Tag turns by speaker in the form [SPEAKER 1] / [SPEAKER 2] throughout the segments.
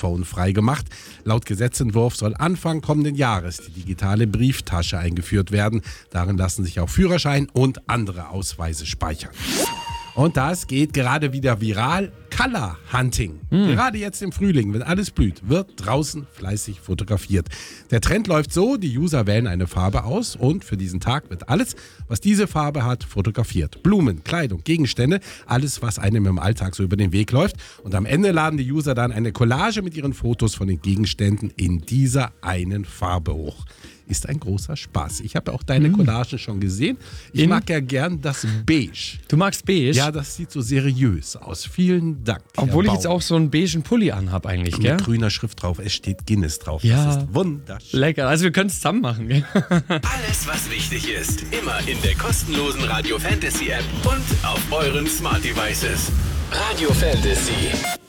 [SPEAKER 1] Smartphone freigemacht. Laut Gesetzentwurf soll Anfang kommenden Jahres die digitale Brieftasche eingeführt werden. Darin lassen sich auch Führerschein und andere Ausweise speichern. Und das geht gerade wieder viral. Color Hunting. Gerade jetzt im Frühling, wenn alles blüht, wird draußen fleißig fotografiert. Der Trend läuft so, die User wählen eine Farbe aus und für diesen Tag wird alles, was diese Farbe hat, fotografiert. Blumen, Kleidung, Gegenstände, alles, was einem im Alltag so über den Weg läuft. Und am Ende laden die User dann eine Collage mit ihren Fotos von den Gegenständen in dieser einen Farbe hoch. Ist ein großer Spaß. Ich habe auch deine Collagen schon gesehen. Ich mag ja gern das Beige.
[SPEAKER 2] Du magst beige?
[SPEAKER 1] Ja, das sieht so seriös aus. Vielen Dank.
[SPEAKER 2] Obwohl ich
[SPEAKER 1] Herr
[SPEAKER 2] jetzt
[SPEAKER 1] Bauer.
[SPEAKER 2] auch so einen beigen Pulli anhab eigentlich, gell?
[SPEAKER 1] Mit grüner Schrift drauf. Es steht Guinness drauf.
[SPEAKER 2] Ja.
[SPEAKER 1] Das ist wunderschön.
[SPEAKER 2] Lecker. Also wir können es zusammen machen, gell?
[SPEAKER 3] Alles, was wichtig ist, immer in der kostenlosen Radio Fantasy App und auf euren Smart Devices. Radio Fantasy.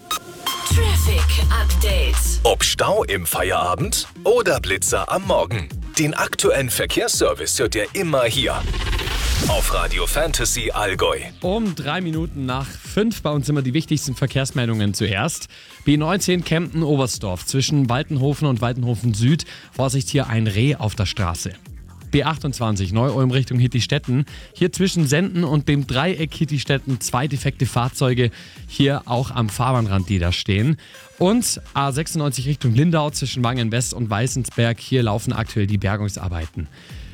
[SPEAKER 4] Traffic Update.
[SPEAKER 3] Ob Stau im Feierabend oder Blitzer am Morgen. Den aktuellen Verkehrsservice hört ihr immer hier. Auf Radio Fantasy Allgäu.
[SPEAKER 2] Um 3 Minuten nach 5 bei uns immer die wichtigsten Verkehrsmeldungen zuerst. B19 Kempten-Oberstdorf zwischen Waltenhofen und Waltenhofen Süd. Vorsicht, hier ein Reh auf der Straße. B28 Neu-Ulm Richtung Hittistetten. Hier zwischen Senden und dem Dreieck Hittistetten 2 defekte Fahrzeuge. Hier auch am Fahrbahnrand, die da stehen. Und A96 Richtung Lindau zwischen Wangen-West und Weißensberg. Hier laufen aktuell die Bergungsarbeiten.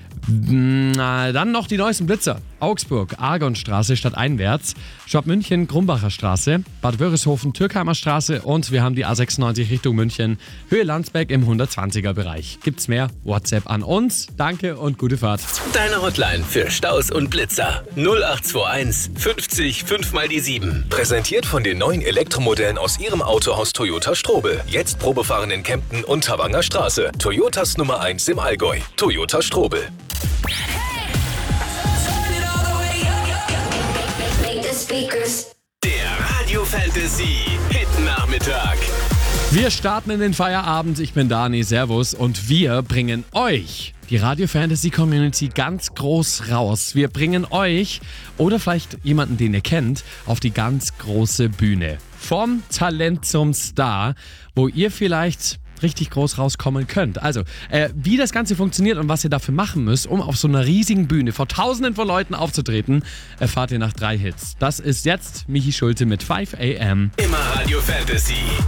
[SPEAKER 2] Dann noch die neuesten Blitzer. Augsburg, Argonstraße stadteinwärts, Schwab München, Grumbacher Straße, Bad Wörishofen, Türkheimer Straße und wir haben die A96 Richtung München, Höhe Landsberg im 120er Bereich. Gibt's mehr? WhatsApp an uns. Danke und gute Fahrt.
[SPEAKER 3] Deine Hotline für Staus und Blitzer. 0821 50 5 mal die 7. Präsentiert von den neuen Elektromodellen aus ihrem Autohaus Toyota Strobel. Jetzt Probefahren in Kempten und Tawanger Straße. Toyotas Nummer 1 im Allgäu. Toyota Strobel. Der Radio Fantasy Hit Nachmittag.
[SPEAKER 2] Wir starten in den Feierabend. Ich bin Dani, servus und wir bringen euch die Radio Fantasy Community ganz groß raus. Wir bringen euch oder vielleicht jemanden, den ihr kennt, auf die ganz große Bühne. Vom Talent zum Star, wo ihr vielleicht richtig groß rauskommen könnt. Also, wie das Ganze funktioniert und was ihr dafür machen müsst, um auf so einer riesigen Bühne vor Tausenden von Leuten aufzutreten, erfahrt ihr nach 3 Hits. Das ist jetzt Michi Schulte mit 5 AM.
[SPEAKER 3] Immer Radio Fantasy.